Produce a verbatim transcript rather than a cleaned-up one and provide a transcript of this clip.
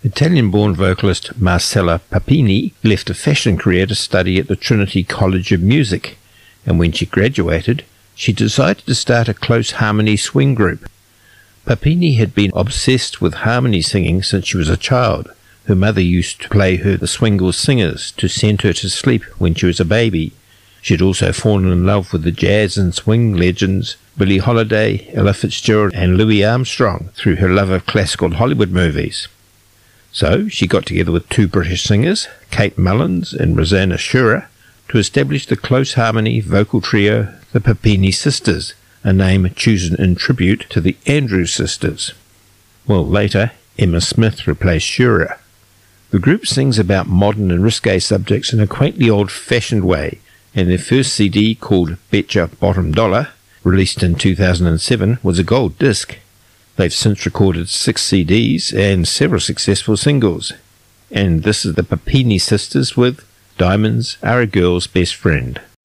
Italian-born vocalist Marcella Papini left a fashion career to study at the Trinity College of Music, and when she graduated, she decided to start a close harmony swing group. Papini had been obsessed with harmony singing since she was a child. Her mother used to play her the Swingles Singers to send her to sleep when she was a baby. She had also fallen in love with the jazz and swing legends Billie Holiday, Ella Fitzgerald and Louis Armstrong through her love of classical Hollywood movies. So she got together with two British singers, Kate Mullins and Rosanna Shearer, to establish the close harmony vocal trio, the Papini Sisters, a name chosen in tribute to the Andrews Sisters. Well, later, Emma Smith replaced Shearer. The group sings about modern and risque subjects in a quaintly old-fashioned way, and their first C D, called Betcha Bottom Dollar, released in two thousand seven, was a gold disc. They've since recorded six C Ds and several successful singles. And this is the Papini Sisters with Diamonds Are a Girl's Best Friend.